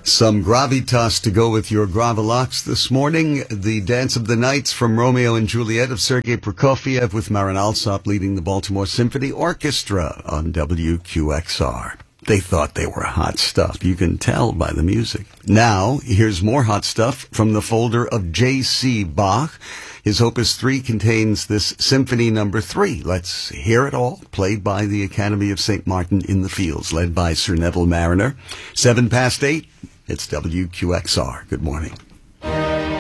Some gravitas to go with your Gravelox this morning. The Dance of the Nights from Romeo and Juliet of Sergei Prokofiev with Marin Alsop leading the Baltimore Symphony Orchestra on WQXR. They thought they were hot stuff. You can tell by the music. Now, here's more hot stuff from the folder of J.C. Bach. His Opus 3 contains this Symphony Number 3. Let's hear it all, played by the Academy of St. Martin in the Fields, led by Sir Neville Mariner. 8:07. It's WQXR. Good morning.